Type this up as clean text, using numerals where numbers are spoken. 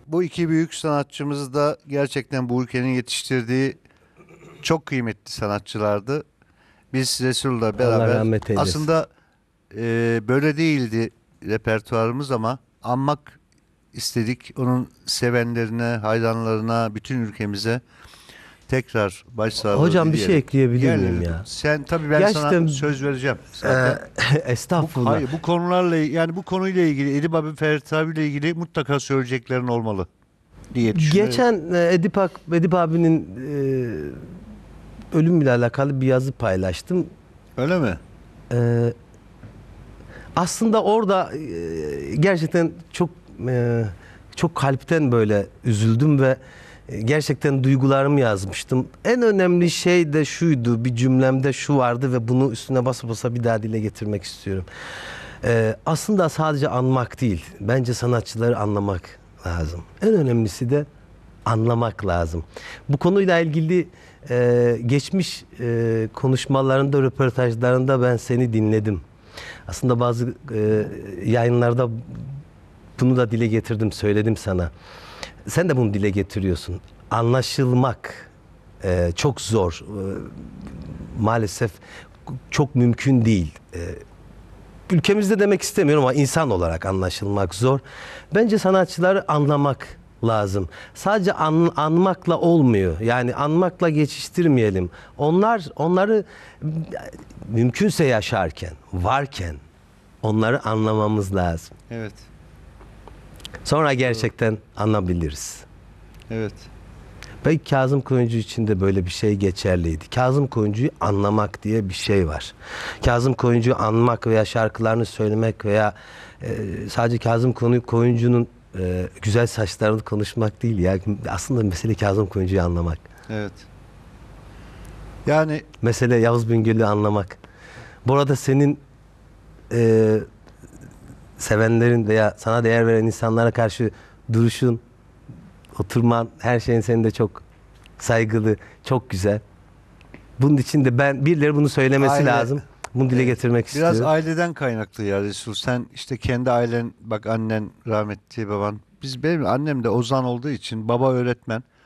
bu iki büyük sanatçımız da gerçekten bu ülkenin yetiştirdiği çok kıymetli sanatçılardı. Biz Resul'la Allah beraber rahmet eylesin. aslında böyle değildi repertuarımız ama anmak istedik. Onun sevenlerine, hayranlarına, bütün ülkemize tekrar başsağlığı Hocam bir şey dileyerek. ekleyebilir Gel, miyim ya? sen tabii ben Gerçekten sana söz vereceğim e, zaten. estağfurullah. Hayır, bu konularla yani bu konuyla ilgili Edip abi Ferit abiyle ilgili mutlaka söyleyeceklerin olmalı diye düşünüyorum. Geçen Edip abinin ölümüyle alakalı bir yazı paylaştım. Öyle mi? E, Aslında orada gerçekten çok kalpten böyle üzüldüm ve gerçekten duygularımı yazmıştım. En önemli şey de şuydu, bir cümlemde şu vardı ve bunu üstüne basa basa bir daha dile getirmek istiyorum. Aslında sadece anmak değil, bence sanatçıları anlamak lazım. En önemlisi de anlamak lazım. Bu konuyla ilgili geçmiş konuşmalarında, röportajlarında ben seni dinledim. Aslında bazı yayınlarda bunu da dile getirdim, söyledim sana. Sen de bunu dile getiriyorsun. Anlaşılmak çok zor. Maalesef çok mümkün değil. Ülkemizde demek istemiyorum ama insan olarak anlaşılmak zor. Bence sanatçıları anlamak lazım. Sadece anmakla olmuyor. Yani anmakla geçiştirmeyelim. Onları mümkünse yaşarken, varken onları anlamamız lazım. Evet. Sonra gerçekten anlayabiliriz. Evet. Belki Kazım Koyuncu için de böyle bir şey geçerliydi. Kazım Koyuncu'yu anlamak diye bir şey var. Kazım Koyuncu'yu anmak veya şarkılarını söylemek veya sadece Kazım Koyuncu'nun güzel saçlarını konuşmak değil ya. Aslında mesele Kazım Koyuncu'yu anlamak. Evet. Yani Mesele Yavuz Bingöl'ü anlamak. Bu arada senin sevenlerin veya sana değer veren insanlara karşı duruşun, oturman, her şeyin senin de çok saygılı, çok güzel. Bunun için de birileri bunu söylemesi Aile- lazım. Bunu dile getirmek biraz istiyorum. aileden kaynaklı ya Resul. Sen işte kendi ailen, bak annen rahmetli, baban. Benim annem de ozan olduğu için, baba öğretmen.